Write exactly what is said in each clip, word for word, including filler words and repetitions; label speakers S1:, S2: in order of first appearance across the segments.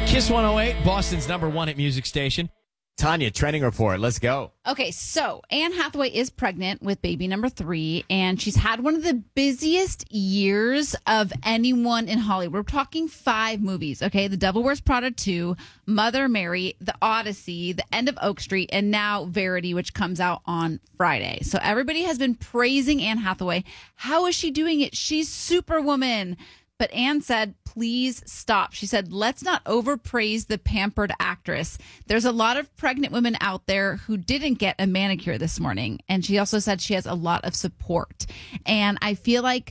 S1: Kiss one oh eight, Boston's number one hit music station. Tanya, trending report. Let's go.
S2: Okay, so Anne Hathaway is pregnant with baby number three, and she's had one of the busiest years of anyone in Hollywood. We're talking five movies, okay? The Devil Wears Prada two, Mother Mary, The Odyssey, The End of Oak Street, and now Verity, which comes out on Friday. So everybody has been praising Anne Hathaway. How is she doing it? She's Superwoman. But Anne said, please stop. She said, let's not overpraise the pampered actress. There's a lot of pregnant women out there who didn't get a manicure this morning. And she also said she has a lot of support. And I feel like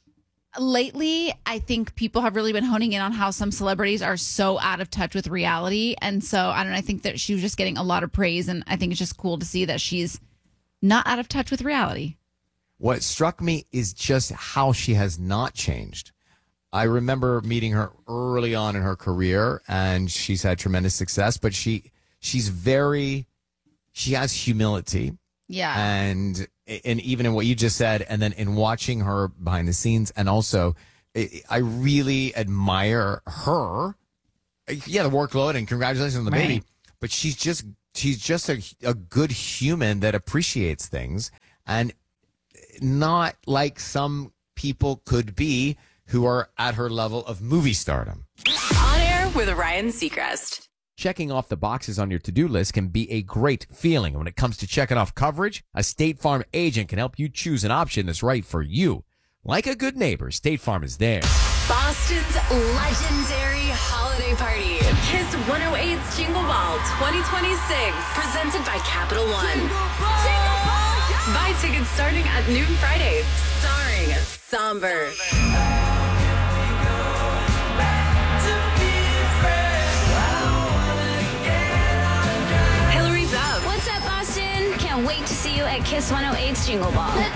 S2: lately, I think people have really been honing in on how some celebrities are so out of touch with reality. And so, I don't know, I think that she was just getting a lot of praise. And I think it's just cool to see that she's not out of touch with reality.
S1: What struck me is just how she has not changed. I remember meeting her early on in her career, and she's had tremendous success, but she she's very, she has humility.
S2: Yeah. And
S1: and even in what you just said, and then in watching her behind the scenes, and also, I really admire her. Yeah, the workload, and congratulations on the
S2: Right.
S1: baby. But she's just, she's just a, a good human that appreciates things, and not like some people could be who are at her level of movie stardom.
S3: On air with Ryan Seacrest.
S1: Checking off the boxes on your to-do list can be a great feeling. When it comes to checking off coverage, a State Farm agent can help you choose an option that's right for you. Like a good neighbor, State Farm is there.
S3: Boston's legendary holiday party. Kiss one oh eight's Jingle Ball twenty twenty-six. Presented by Capital One. Jingle Ball! Yeah! Buy tickets starting at noon Friday. Starring Somber.
S4: What's up, Boston? Can't wait to see you at Kiss one oh eight's Jingle Ball.